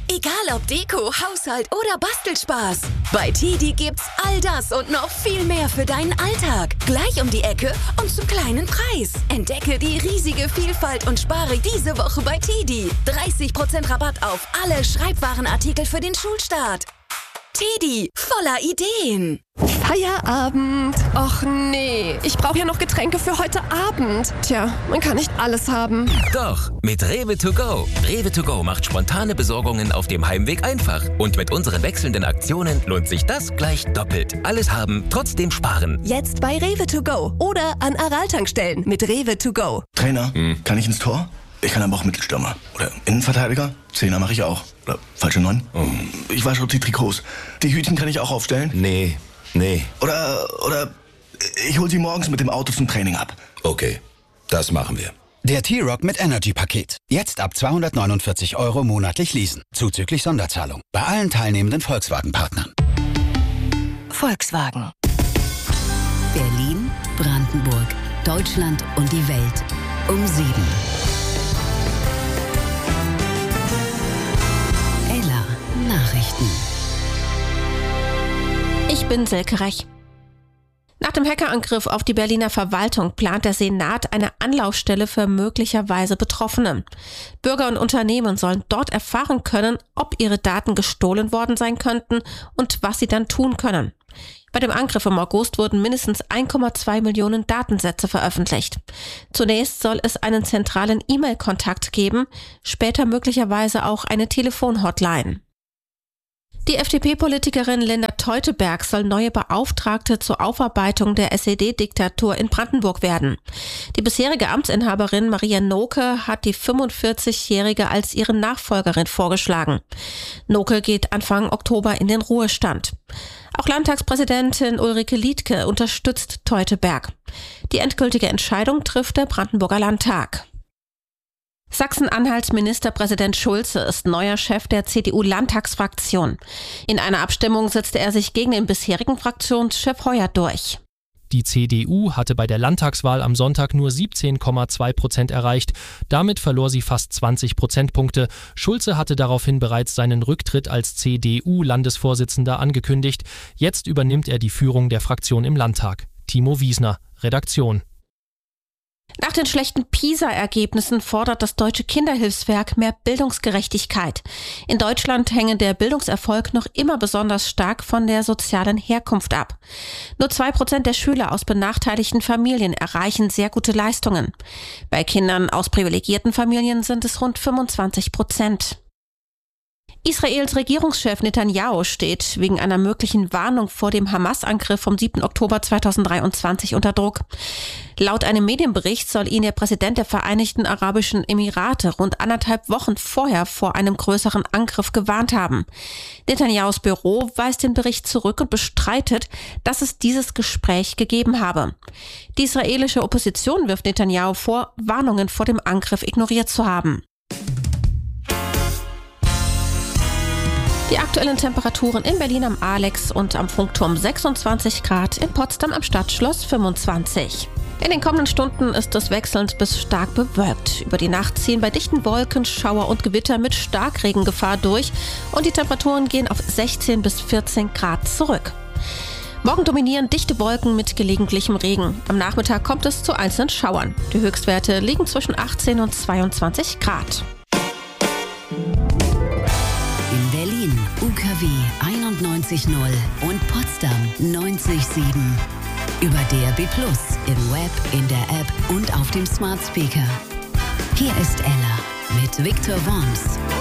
Egal ob Deko, Haushalt oder Bastelspaß. Bei TEDi gibt's all das und noch viel mehr für deinen Alltag. Gleich um die Ecke und zum kleinen Preis. Entdecke die riesige Vielfalt und spare diese Woche bei TEDi. 30% Rabatt auf alle Schreibwarenartikel für den Schulstart. TEDi, voller Ideen. Feierabend. Och nee, ich brauche ja noch Getränke für heute Abend. Tja, man kann nicht alles haben. Doch, mit Rewe to go. Rewe to go macht spontane Besorgungen auf dem Heimweg einfach. Und mit unseren wechselnden Aktionen lohnt sich das gleich doppelt. Alles haben, trotzdem sparen. Jetzt bei Rewe to go oder an Aral-Tankstellen mit Rewe to go. Trainer, kann ich ins Tor? Ich kann aber auch Mittelstürmer. Oder Innenverteidiger? Zehner mache ich auch. Oder falsche 9? Ich wasche auch die Trikots. Die Hütchen kann ich auch aufstellen? Nee. Oder ich hol sie morgens mit dem Auto zum Training ab. Okay, das machen wir. Der T-Rock mit Energy-Paket. Jetzt ab 249 € monatlich leasen. Zuzüglich Sonderzahlung. Bei allen teilnehmenden Volkswagen-Partnern. Volkswagen. Berlin, Brandenburg, Deutschland und die Welt. Um 7. Ella Nachrichten. Ich bin Silke Rech. Nach dem Hackerangriff auf die Berliner Verwaltung plant der Senat eine Anlaufstelle für möglicherweise Betroffene. Bürger und Unternehmen sollen dort erfahren können, ob ihre Daten gestohlen worden sein könnten und was sie dann tun können. Bei dem Angriff im August wurden mindestens 1,2 Millionen Datensätze veröffentlicht. Zunächst soll es einen zentralen E-Mail-Kontakt geben, später möglicherweise auch eine Telefon-Hotline. Die FDP-Politikerin Linda Teuteberg soll neue Beauftragte zur Aufarbeitung der SED-Diktatur in Brandenburg werden. Die bisherige Amtsinhaberin Maria Noke hat die 45-Jährige als ihre Nachfolgerin vorgeschlagen. Noke geht Anfang Oktober in den Ruhestand. Auch Landtagspräsidentin Ulrike Liedtke unterstützt Teuteberg. Die endgültige Entscheidung trifft der Brandenburger Landtag. Sachsen-Anhalts Ministerpräsident Schulze ist neuer Chef der CDU-Landtagsfraktion. In einer Abstimmung setzte er sich gegen den bisherigen Fraktionschef Heuer durch. Die CDU hatte bei der Landtagswahl am Sonntag nur 17,2% erreicht. Damit verlor sie fast 20 Prozentpunkte. Schulze hatte daraufhin bereits seinen Rücktritt als CDU-Landesvorsitzender angekündigt. Jetzt übernimmt er die Führung der Fraktion im Landtag. Timo Wiesner, Redaktion. Nach den schlechten PISA-Ergebnissen fordert das Deutsche Kinderhilfswerk mehr Bildungsgerechtigkeit. In Deutschland hänge der Bildungserfolg noch immer besonders stark von der sozialen Herkunft ab. Nur 2% der Schüler aus benachteiligten Familien erreichen sehr gute Leistungen. Bei Kindern aus privilegierten Familien sind es rund 25%. Israels Regierungschef Netanyahu steht wegen einer möglichen Warnung vor dem Hamas-Angriff vom 7. Oktober 2023 unter Druck. Laut einem Medienbericht soll ihn der Präsident der Vereinigten Arabischen Emirate rund 1,5 Wochen vorher vor einem größeren Angriff gewarnt haben. Netanyahus Büro weist den Bericht zurück und bestreitet, dass es dieses Gespräch gegeben habe. Die israelische Opposition wirft Netanyahu vor, Warnungen vor dem Angriff ignoriert zu haben. Die aktuellen Temperaturen in Berlin am Alex und am Funkturm 26 Grad, in Potsdam am Stadtschloss 25. In den kommenden Stunden ist es wechselnd bis stark bewölkt. Über die Nacht ziehen bei dichten Wolken Schauer und Gewitter mit Starkregengefahr durch und die Temperaturen gehen auf 16 bis 14 Grad zurück. Morgen dominieren dichte Wolken mit gelegentlichem Regen. Am Nachmittag kommt es zu einzelnen Schauern. Die Höchstwerte liegen zwischen 18 und 22 Grad. In Berlin UKW 91.0 und Potsdam 90.7. Über DAB+, im Web, in der App und auf dem Smart Speaker. Hier ist Ella mit Victor Worms.